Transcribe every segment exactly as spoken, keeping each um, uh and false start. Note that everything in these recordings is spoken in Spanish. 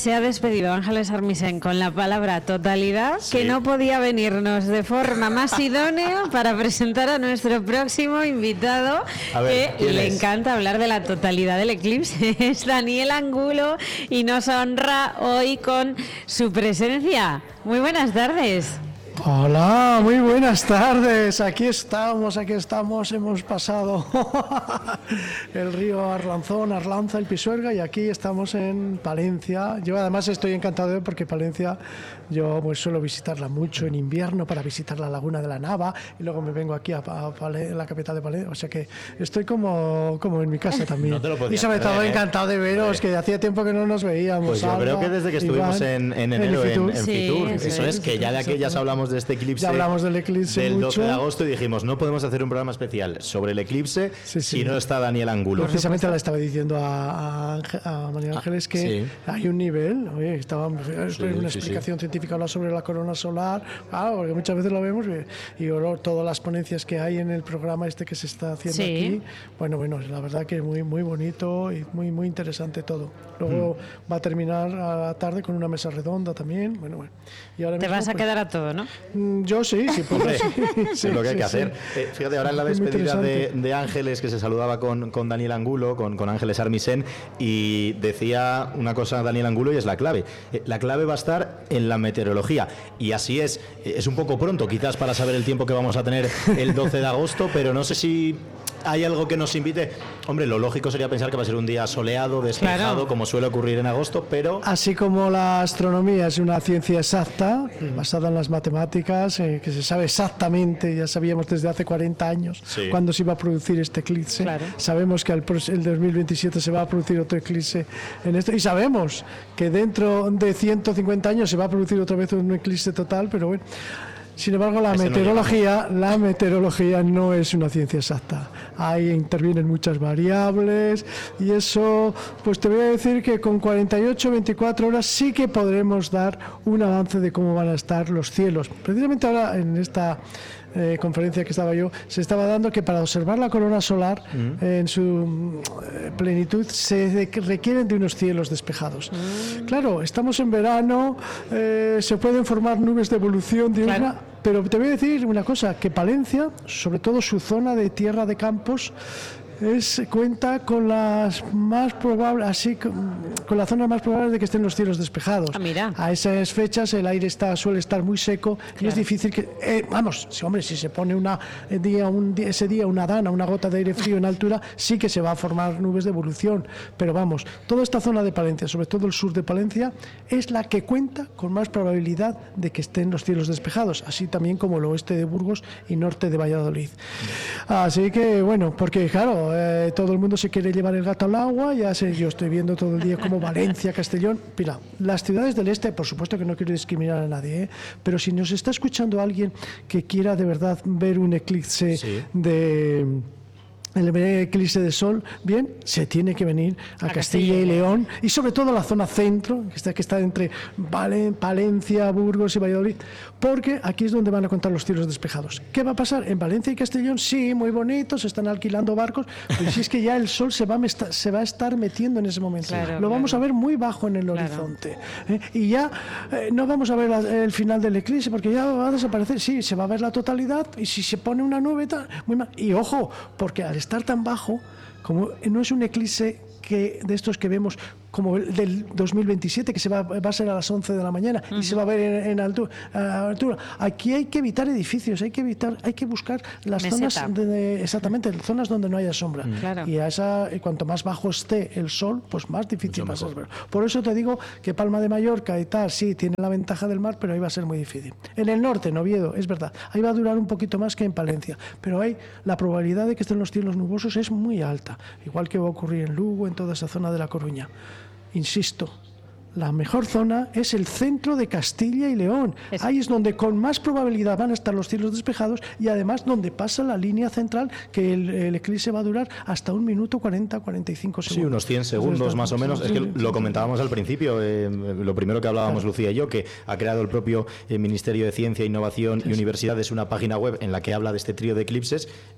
se ha despedido Ángeles Armisen con la palabra totalidad, sí, que no podía venirnos de forma más idónea para presentar a nuestro próximo invitado, ver, que le es? encanta hablar de la totalidad del eclipse. Es Daniel Angulo y nos honra hoy con su presencia. Muy buenas tardes. Hola, muy buenas tardes. Aquí estamos, aquí estamos. Hemos pasado el río Arlanzón, Arlanza, el Pisuerga, y aquí estamos en Palencia. Yo además estoy encantado de porque Palencia, yo pues suelo visitarla mucho en invierno para visitar la Laguna de la Nava y luego me vengo aquí a, a, a la capital de Palencia. O sea que estoy como, como en mi casa también. No te lo y sobre todo creer, encantado de veros, que hacía tiempo que no nos veíamos. Pues yo Alba, creo que desde que estuvimos Iván, en, en enero en, en, en sí, Fitur, eso eso es, que ya de aquellas hablamos de este eclipse, ya hablamos del eclipse del mucho. doce de agosto y dijimos, no podemos hacer un programa especial sobre el eclipse sí, sí. si no está Daniel Angulo. Precisamente le estaba diciendo a, a, a María Ángeles que sí. hay un nivel, oye, estaba sí, una sí, explicación sí. científica habla sobre la corona solar, claro, porque muchas veces lo vemos y, y todas las ponencias que hay en el programa este que se está haciendo sí. aquí, bueno, bueno, la verdad que muy muy bonito y muy muy interesante todo. Luego mm. va a terminar a la tarde con una mesa redonda también, bueno, bueno. Y ahora Te mismo, vas a pues, quedar a todo, ¿no? Yo sí, sí, puedo, sí, sí, es lo que hay sí, que hacer. Sí. Eh, fíjate, ahora en la despedida de, de Ángeles, que se saludaba con, con Daniel Angulo, con, con Ángeles Armisen, y decía una cosa Daniel Angulo y es la clave. Eh, la clave va a estar en la meteorología. Y así es. Es un poco pronto, quizás, para saber el tiempo que vamos a tener el doce de agosto, pero no sé si hay algo que nos invite. Hombre, lo lógico sería pensar que va a ser un día soleado, despejado, claro, como suele ocurrir en agosto, pero... Así como la astronomía es una ciencia exacta, basada en las matemáticas, eh, que se sabe exactamente, ya sabíamos desde hace cuarenta años, sí. cuándo se iba a producir este eclipse. Claro. Sabemos que el, el dos mil veintisiete se va a producir otro eclipse en esto, y sabemos que dentro de ciento cincuenta años se va a producir otra vez un eclipse total, pero bueno... Sin embargo, la Ese meteorología, no la meteorología no es una ciencia exacta. Ahí intervienen muchas variables y eso, pues te voy a decir que con cuarenta y ocho, veinticuatro horas sí que podremos dar un avance de cómo van a estar los cielos. Precisamente ahora en esta eh, conferencia que estaba yo, se estaba dando que para observar la corona solar mm. eh, en su eh, plenitud se de, requieren de unos cielos despejados. Mm. Claro, estamos en verano, eh, se pueden formar nubes de evolución diurna. Claro. Pero te voy a decir una cosa, que Palencia, sobre todo su zona de tierra de campos, es, cuenta con las más probables, así con, con la zona más probable de que estén los cielos despejados. Ah, mira. A esas fechas el aire está suele estar muy seco, claro, y es difícil que, eh, vamos, si, hombre, si se pone una día, un día, ese día una dana, una gota de aire frío en altura, sí que se va a formar nubes de evolución. Pero vamos, toda esta zona de Palencia, sobre todo el sur de Palencia, es la que cuenta con más probabilidad de que estén los cielos despejados, así también como el oeste de Burgos y norte de Valladolid. Así que, bueno, porque claro, Eh, todo el mundo se quiere llevar el gato al agua, ya sé, yo estoy viendo todo el día como Valencia, Castellón, mira, las ciudades del este, por supuesto que no quiero discriminar a nadie, ¿eh? Pero si nos está escuchando alguien que quiera de verdad ver un eclipse sí. de... el eclipse de sol, bien, se tiene que venir a, a Castilla, Castilla y León y sobre todo a la zona centro, que está, que está entre Valen, Palencia, Burgos y Valladolid, porque aquí es donde van a contar los cielos despejados. ¿Qué va a pasar? En Valencia y Castellón, sí, muy bonitos, se están alquilando barcos, pero si es que ya el sol se va a, se va a estar metiendo en ese momento. Claro, Lo claro. vamos a ver muy bajo en el claro. horizonte. ¿eh? Y ya eh, no vamos a ver la, el final del eclipse, porque ya va a desaparecer. Sí, se va a ver la totalidad y si se pone una nube, tal, muy mal. Y ojo, porque al estar tan bajo, como no es un eclipse que de estos que vemos como el del dos mil veintisiete, que se va, va a ser a las once de la mañana uh-huh. y se va a ver en, en altura, a altura. Aquí hay que evitar edificios, hay que evitar, hay que buscar las Meseta. zonas de, de, exactamente, zonas donde no haya sombra. Uh-huh. Claro. Y a esa, y cuanto más bajo esté el sol, pues más difícil Mucho va a ser verlo. Por eso te digo que Palma de Mallorca y tal, sí, tiene la ventaja del mar, pero ahí va a ser muy difícil. En el norte, en Oviedo, es verdad, ahí va a durar un poquito más que en Palencia, pero ahí la probabilidad de que estén los cielos nubosos es muy alta, igual que va a ocurrir en Lugo, en toda esa zona de La Coruña. Insisto, la mejor zona es el centro de Castilla y León. Es... Ahí es donde con más probabilidad van a estar los cielos despejados y además donde pasa la línea central, que el, el eclipse va a durar hasta un minuto cuarenta, cuarenta y cinco segundos. Sí, unos cien segundos Entonces, más o menos. Sí, es que sí, lo comentábamos sí. al principio, eh, lo primero que hablábamos claro. Lucía y yo, que ha creado el propio eh, Ministerio de Ciencia, Innovación sí, y Universidades una página web en la que habla de este trío de eclipses.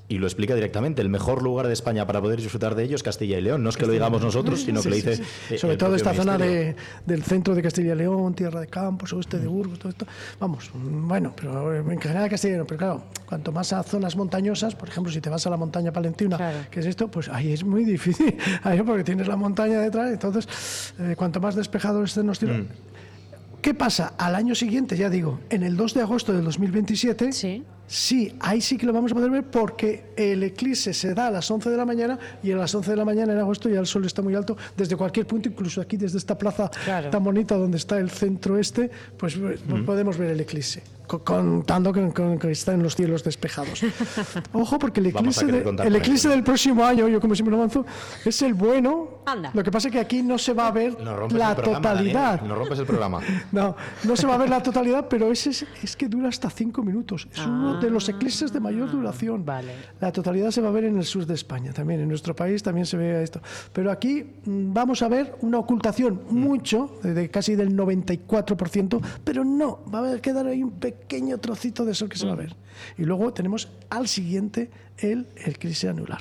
y lo explica directamente. El mejor lugar de España para poder disfrutar de ello es Castilla y León. No es que lo digamos nosotros, sino sí, que lo sí, dice sí. Sobre todo esta zona de, del centro de Castilla y León, Tierra de Campos, oeste de Burgos, todo esto. Vamos, bueno, pero en general Castilla y León. Pero claro, cuanto más a zonas montañosas, por ejemplo, si te vas a la montaña palentina, claro, que es esto, pues ahí es muy difícil, ahí porque tienes la montaña detrás, entonces eh, cuanto más despejado estén los tiros. Mm. ¿Qué pasa? Al año siguiente, ya digo, en el dos de agosto del dos mil veintisiete, sí. sí, ahí sí que lo vamos a poder ver porque el eclipse se da a las once de la mañana y a las once de la mañana en agosto ya el sol está muy alto desde cualquier punto, incluso aquí desde esta plaza claro. tan bonita donde está el centro este, pues mm. podemos ver el eclipse, contando con, con que está en los cielos despejados. Ojo, porque el eclipse, de, el eclipse del próximo año, yo como siempre lo avanzo, es el bueno. Anda. Lo que pasa es que aquí no se va a ver no la programa, totalidad. Daniel, no rompes el programa. No, no se va a ver la totalidad, pero ese es, es que dura hasta cinco minutos. Es ah, uno de los eclipses de mayor duración. Vale. La totalidad se va a ver en el sur de España, también en nuestro país también se ve esto. Pero aquí vamos a ver una ocultación mm. mucho, de casi del noventa y cuatro por ciento, pero no, va a quedar ahí un pequeño trocito de sol que se va a ver. Y luego tenemos al siguiente el eclipse anular.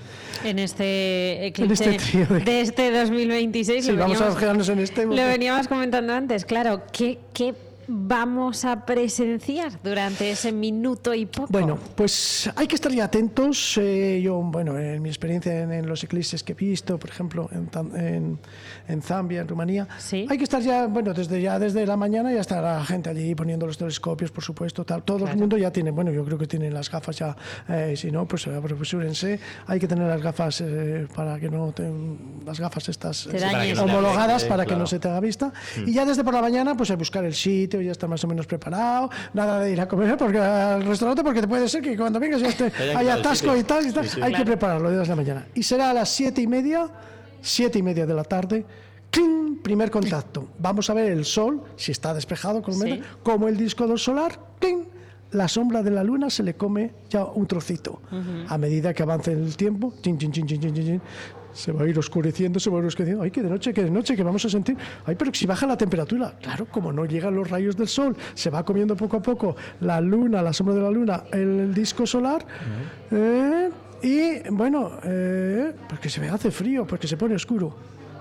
En este eclipse en este de... de este dos mil veintiséis, sí, lo, vamos veníamos, a quedarnos en este, lo veníamos comentando antes, claro, ¿qué, qué vamos a presenciar durante ese minuto y poco? Bueno, pues hay que estar ya atentos. Eh, yo, bueno, en mi experiencia en, en los eclipses que he visto, por ejemplo, en, en, en Zambia, en Rumanía, ¿sí? Hay que estar ya, bueno, desde ya desde la mañana ya está la gente allí poniendo los telescopios, por supuesto, tal. Todo claro. el mundo ya tiene, bueno, yo creo que tienen las gafas ya, eh, si no, pues apresúrense. Hay que tener las gafas eh, para que no te, las gafas estas eh, para no homologadas, para claro. que no se te haga vista. Mm. Y ya desde por la mañana, pues a buscar el sitio, ya está más o menos preparado, nada de ir a comer porque al restaurante, porque te puede ser que cuando vengas ya esté hay atasco y tal, y tal. Sí, sí, hay claro. que prepararlo desde la mañana. Y será a las siete y media, siete y media de la tarde, ¡cling! Primer contacto. Vamos a ver el sol, si está despejado, con sí. como el disco del solar, ¡cling! La sombra de la luna se le come ya un trocito. Uh-huh. A medida que avance el tiempo, chin, chin, chin, chin, chin, chin, se va a ir oscureciendo, se va a ir oscureciendo. Ay, que de noche, que de noche, que vamos a sentir. Ay, pero si baja la temperatura. Claro, como no llegan los rayos del sol, se va comiendo poco a poco la luna, la sombra de la luna, el, el disco solar. Uh-huh. eh, y bueno, eh, porque se me hace frío, porque se pone oscuro.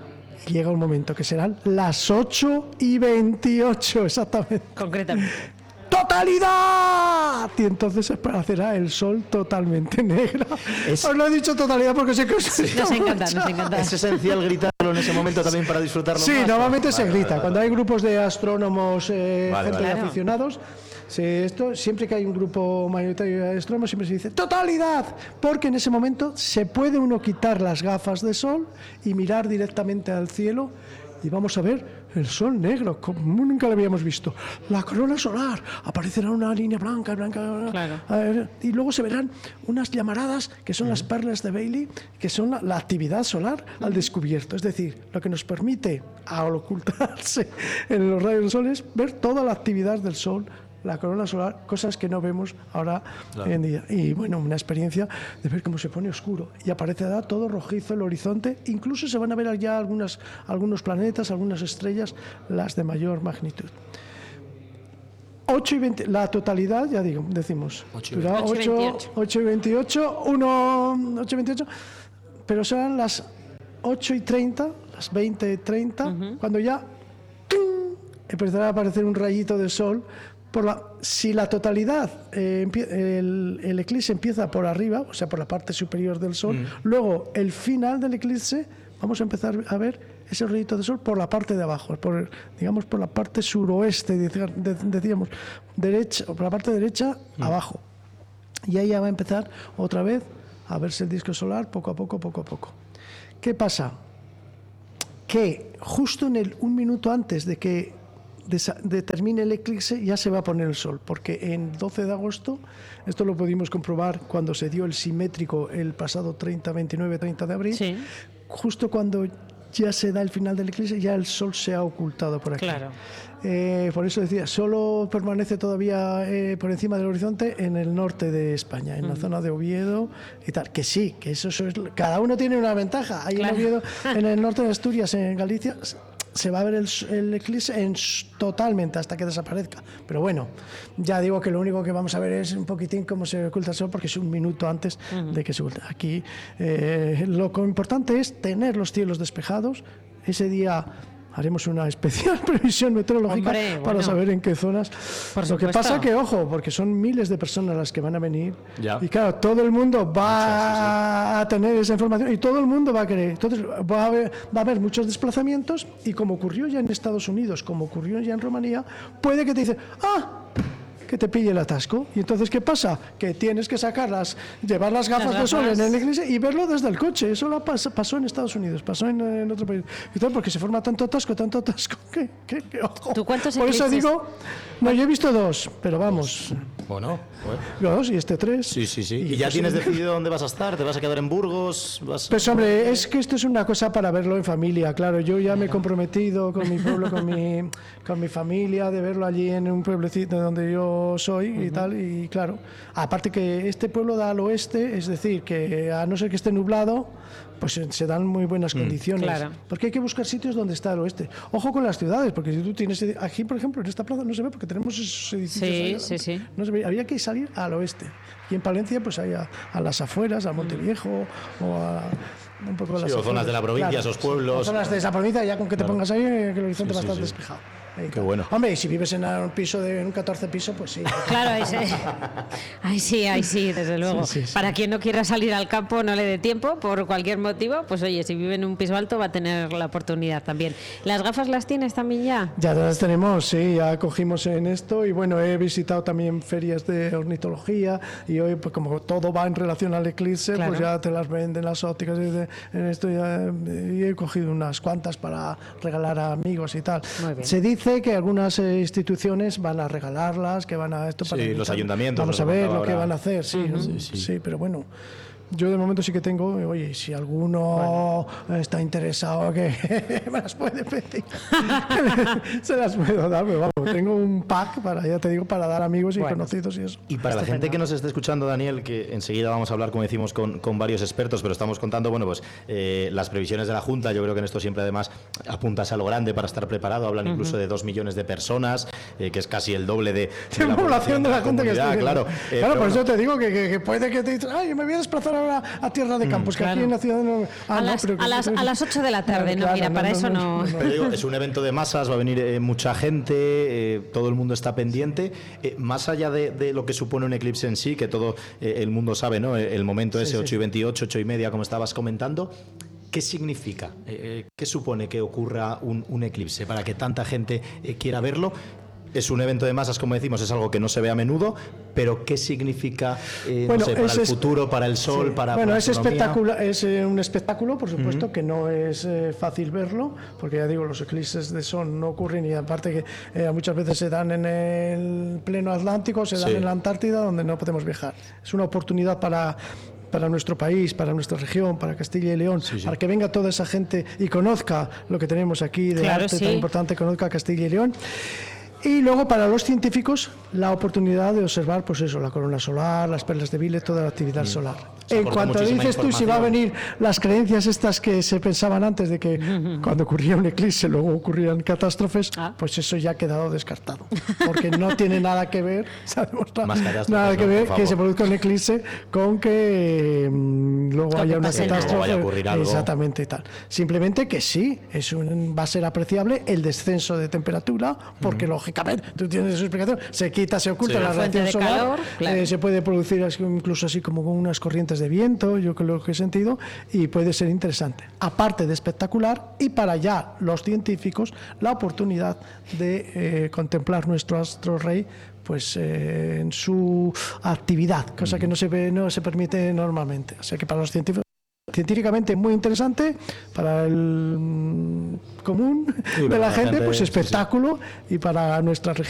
Y llega un momento que serán las ocho y veintiocho, exactamente. Concretamente. ¡Totalidad! Y entonces aparecerá el sol totalmente negro. Es... Os lo he dicho totalidad porque sé que os sí. Nos encanta, nos encanta. Es esencial gritarlo en ese momento también para disfrutarlo sí, más. Sí, normalmente vale, se grita. Vale, vale, Cuando vale. hay grupos de astrónomos, eh, vale, gente vale. de aficionados, sí, esto, siempre que hay un grupo mayoritario de astrónomos, siempre se dice ¡totalidad! Porque en ese momento se puede uno quitar las gafas de sol y mirar directamente al cielo y vamos a ver el sol negro, como nunca lo habíamos visto. La corona solar, aparecerá una línea blanca, blanca, claro. y luego se verán unas llamaradas que son uh-huh. las perlas de Bailey, que son la, la actividad solar uh-huh. al descubierto. Es decir, lo que nos permite, al ocultarse en los rayos del sol, es ver toda la actividad del sol, la corona solar, cosas que no vemos ahora claro. hoy en día. Y bueno, una experiencia de ver cómo se pone oscuro y aparecerá todo rojizo el horizonte. Incluso se van a ver ya algunas, algunos planetas, algunas estrellas, las de mayor magnitud. ocho y veinte, la totalidad, ya digo, decimos. ocho y veintiocho, uno, ocho y veintiocho, pero serán las ocho y treinta, las veinte y treinta, uh-huh. cuando ya ¡tum! Empezará a aparecer un rayito de sol. Por la, si la totalidad, eh, el, el eclipse empieza por arriba, o sea, por la parte superior del sol, mm. luego el final del eclipse, vamos a empezar a ver ese rayito de sol por la parte de abajo, por, digamos, por la parte suroeste, decíamos, derecha, por la parte derecha, mm. abajo. Y ahí ya va a empezar otra vez a verse el disco solar poco a poco, poco a poco. ¿Qué pasa? Que justo en el un minuto antes de que determine el eclipse ya se va a poner el sol, porque en doce de agosto, esto lo pudimos comprobar cuando se dio el simétrico el pasado treinta, veintinueve, treinta de abril, sí. justo cuando ya se da el final del eclipse, ya el sol se ha ocultado por aquí. Claro. Eh, por eso decía, solo permanece todavía eh, por encima del horizonte en el norte de España, en mm. la zona de Oviedo y tal. Que sí, que eso, eso es, cada uno tiene una ventaja. Hay claro. en Oviedo, en el norte de Asturias, en Galicia, se va a ver el, el eclipse en, totalmente hasta que desaparezca. Pero bueno, ya digo que lo único que vamos a ver es un poquitín cómo se oculta el sol, porque es un minuto antes uh-huh. de que se oculte. Aquí eh, lo importante es tener los cielos despejados. Ese día haremos una especial previsión meteorológica Hombre, bueno. para saber en qué zonas. Por Lo que pasa que, ojo, porque son miles de personas las que van a venir. Ya. Y claro, todo el mundo va sí, sí, sí. a tener esa información y todo el mundo va a querer. Entonces va a, haber, va a haber muchos desplazamientos y como ocurrió ya en Estados Unidos, como ocurrió ya en Rumanía, puede que te dicen, ¡ah! que te pille el atasco. Y entonces, ¿qué pasa? Que tienes que sacarlas, llevar las gafas, las gafas. de sol en el iglesia y verlo desde el coche. Eso lo pas, pasó en Estados Unidos, pasó en, en otro país. Y todo porque se forma tanto atasco, tanto atasco, que, que, que ojo. ¿Tú cuántos Por eso digo, no, yo he visto dos, pero vamos. Bueno, bueno. Dos y este tres. Sí, sí, sí. ¿Y, y ya pues tienes decidido dónde vas a estar? ¿Te vas a quedar en Burgos? ¿Vas... Pues hombre, es que esto es una cosa para verlo en familia, claro. Yo ya me he comprometido con mi pueblo, con mi, con mi familia, de verlo allí en un pueblecito donde yo soy y uh-huh. tal. Y claro, aparte que este pueblo da al oeste, es decir, que a no ser que esté nublado, pues se dan muy buenas mm, condiciones. Claro. Porque hay que buscar sitios donde está el oeste. Ojo con las ciudades, porque si tú tienes... Aquí, por ejemplo, en esta plaza no se ve porque tenemos esos edificios. Sí, ahí, sí, sí. No se ve. Había que salir al oeste. Y en Palencia, pues hay a, a las afueras, a Monteviejo mm. o a... Un poco sí, las o afueras. Zonas de la provincia, claro, esos pueblos. O zonas de esa provincia, ya con que te claro. pongas ahí, que el horizonte sí, va a estar sí, sí. despejado. Ahí Qué bueno. Hombre, y si vives en un piso de en un catorce piso, pues sí. Claro, ahí sí, ahí sí, ahí sí, desde luego. Sí, sí, sí. Para quien no quiera salir al campo, no le dé tiempo, por cualquier motivo, pues oye, si vive en un piso alto va a tener la oportunidad también. ¿Las gafas las tienes también ya? Ya las tenemos, sí, ya cogimos en esto y bueno, he visitado también ferias de ornitología y hoy, pues como todo va en relación al eclipse, claro. pues ya te las venden las ópticas y de, en esto ya, y he cogido unas cuantas para regalar a amigos y tal. Muy bien. Se dice Dice que algunas eh, instituciones van a regalarlas, que van a esto para sí, invitar. Los ayuntamientos. Vamos a ver lo que van a hacer, sí, uh-huh. ¿no? sí, sí. sí, pero bueno. Yo de momento sí que tengo, oye, si alguno bueno. está interesado que me las puede pedir, se las puedo dar, pero vamos, tengo un pack para, ya te digo, para dar amigos y bueno. conocidos y eso. Y para la gente que nos esté escuchando, Daniel, que enseguida vamos a hablar, como decimos, con, con varios expertos, pero estamos contando, bueno, pues eh, las previsiones de la Junta. Yo creo que en esto siempre además apuntas a lo grande para estar preparado. Hablan uh-huh. incluso de dos millones de personas, eh, que es casi el doble de, de la población de la, de la gente que está. Claro, eh, claro, por eso te digo que, que, que puede que te digas, ay, yo me voy a desplazar a, a tierra de campos, mm, que claro. aquí en la ciudad no... Ah, a, no, las, pero, a, las, a las ocho de la tarde, claro, no, mira, no, para no, eso no... no, no. Pero digo, es un evento de masas, va a venir eh, mucha gente, eh, todo el mundo está pendiente. Eh, más allá de, de lo que supone un eclipse en sí, que todo eh, el mundo sabe, ¿no? El momento ese, sí, ocho sí. y veintiocho, ocho y media, como estabas comentando, ¿qué significa? Eh, ¿Qué supone que ocurra un, un eclipse para que tanta gente eh, quiera verlo? Es un evento de masas, como decimos, es algo que no se ve a menudo, pero ¿qué significa eh, bueno, no sé, para el futuro, para el sol, sí. para Bueno, para es, espectacular, es eh, un espectáculo, por supuesto, uh-huh. que no es eh, fácil verlo, porque ya digo, los eclipses de sol no ocurren y aparte que eh, muchas veces se dan en el pleno Atlántico, se dan sí. en la Antártida, donde no podemos viajar. Es una oportunidad para... para nuestro país, para nuestra región, para Castilla y León, sí, sí. para que venga toda esa gente y conozca lo que tenemos aquí de claro, arte sí. tan importante, conozca Castilla y León. Y luego para los científicos la oportunidad de observar pues eso, la corona solar, las perlas de Vile, toda la actividad mm. solar. En cuanto dices tú si va a venir las creencias estas que se pensaban antes de que mm-hmm. cuando ocurría un eclipse luego ocurrían catástrofes, ah. pues eso ya ha quedado descartado, porque no tiene nada que ver, se ha demostrado, nada que ver no, que se produzca un eclipse con que mmm, luego haya una catástrofe, exactamente y tal. Simplemente que sí, es un, va a ser apreciable el descenso de temperatura, porque mm. lógicamente tú tienes su explicación, se quita, se oculta sí. la radiación solar, calor, claro. eh, se puede producir incluso así como con unas corrientes de viento, yo creo que he sentido, y puede ser interesante. Aparte de espectacular, y para ya los científicos, la oportunidad de eh, contemplar nuestro astro rey pues eh, en su actividad, cosa que no se ve, no se permite normalmente. O sea que para los científicos científicamente muy interesante, para el común sí, de la gente, gente, pues espectáculo, sí, sí. y para nuestra región